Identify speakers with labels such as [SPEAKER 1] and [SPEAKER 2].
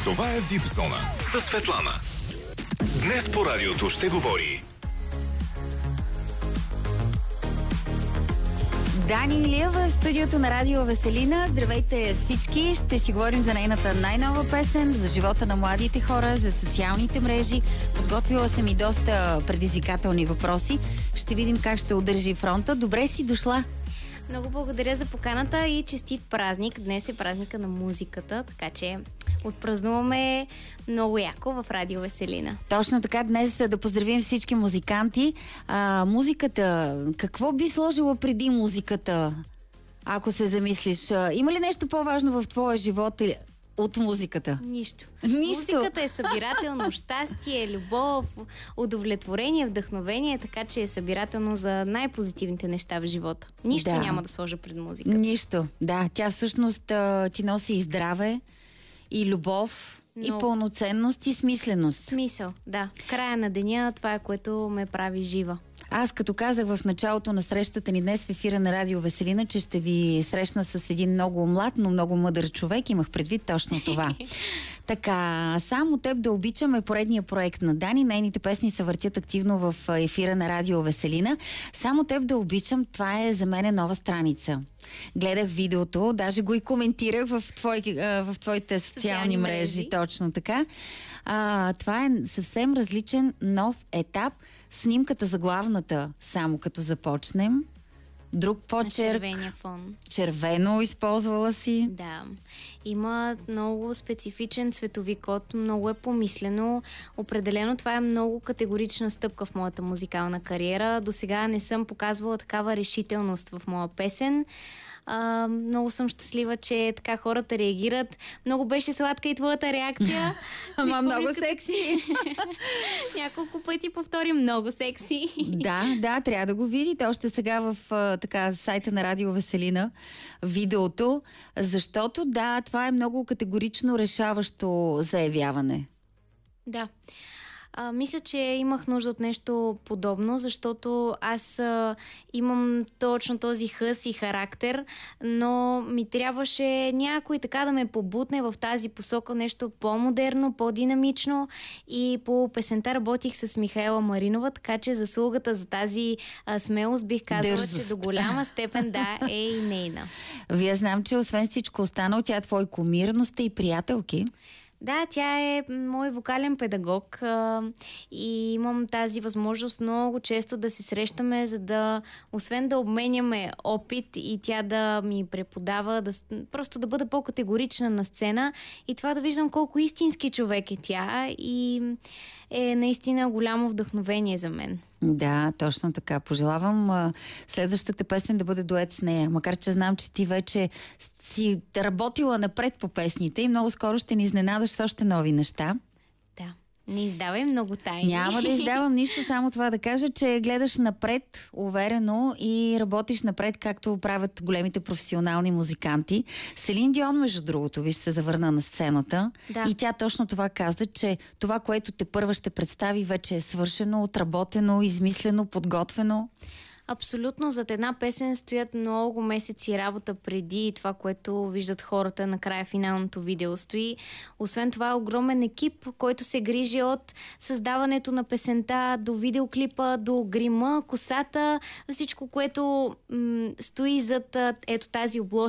[SPEAKER 1] Това е VIP Зона със Светлана. Днес по радиото ще говори
[SPEAKER 2] Дани Илиева в студиото на Радио Веселина. Здравейте всички! Ще си говорим за нейната най-нова песен, за живота на младите хора, за социалните мрежи. Подготвила съм и доста предизвикателни въпроси. Ще видим как ще удържи фронта. Добре си дошла!
[SPEAKER 3] Много благодаря за поканата и честит празник. Днес е празника на музиката, така че отпразнуваме много яко в Радио Веселина.
[SPEAKER 2] Точно така, днес да поздравим всички музиканти. Музиката, какво би сложила преди музиката, ако се замислиш? Има ли нещо по-важно в твоя живот от музиката?
[SPEAKER 3] Нищо.
[SPEAKER 2] Нищо.
[SPEAKER 3] Музиката е събирателно щастие, любов, удовлетворение, вдъхновение, така че е събирателно за най-позитивните неща в живота. Нищо няма да сложа пред музиката.
[SPEAKER 2] Нищо, да. Тя всъщност ти носи и здраве, и любов, и пълноценност, и смисленост.
[SPEAKER 3] Смисъл, да. В края на деня това е, което ме прави жива.
[SPEAKER 2] Аз като казах в началото на срещата ни днес в ефира на Радио Веселина, че ще ви срещна с един много млад, но много мъдър човек, имах предвид точно това. Така, само теб да обичам е поредния проект на Дани. Нейните песни се въртят активно в ефира на Радио Веселина. Само теб да обичам, това е за мен нова страница. Гледах видеото, даже го и коментирах в твоите социални мрежи. Точно така. Това е съвсем различен нов етап. Снимката за главната, само като започнем. Друг почерк.
[SPEAKER 3] Червения фон.
[SPEAKER 2] Червено използвала си.
[SPEAKER 3] Да. Има много специфичен цветови код, много е помислено. Определено това е много категорична стъпка в моята музикална кариера. До сега не съм показвала такава решителност в моя песен. Много съм щастлива, че така хората реагират. Много беше сладка и твоята реакция.
[SPEAKER 2] Ама много секси.
[SPEAKER 3] Няколко пъти повтори много секси.
[SPEAKER 2] Да, трябва да го видите още сега в сайта на Радио Веселина видеото, защото това е много категорично решаващо заявяване.
[SPEAKER 3] Да. Мисля, че имах нужда от нещо подобно, защото аз имам точно този хъс и характер, но ми трябваше някой така да ме побутне в тази посока, нещо по-модерно, по-динамично, и по песента работих с Михаела Маринова, така че заслугата за тази смелост бих казала, че до голяма степен е и нейна.
[SPEAKER 2] Вие знам, че освен всичко останало, тя е твой кумир, но сте и приятелки.
[SPEAKER 3] Да, тя е мой вокален педагог и имам тази възможност много често да се срещаме, за да, освен да обменяме опит и тя да ми преподава, просто да бъда по-категорична на сцена и това да виждам колко истински човек е тя и е наистина голямо вдъхновение за мен.
[SPEAKER 2] Да, точно така. Пожелавам следващата песен да бъде дует с нея, макар че знам, че ти вече си работила напред по песните и много скоро ще ни изненадаш с още нови неща.
[SPEAKER 3] Да. Не издавай много тайни.
[SPEAKER 2] Няма да издавам нищо, само това да кажа, че гледаш напред уверено и работиш напред, както правят големите професионални музиканти. Селин Дион, между другото, виж, се завърна на сцената и тя точно това каза, че това, което тепърва ще представи, вече е свършено, отработено, измислено, подготвено.
[SPEAKER 3] Абсолютно, зад една песен стоят много месеци работа преди това, което виждат хората накрая финалното видео стои. Освен това, огромен екип, който се грижи от създаването на песента до видеоклипа, до грима, косата, всичко, което стои зад тази обложка.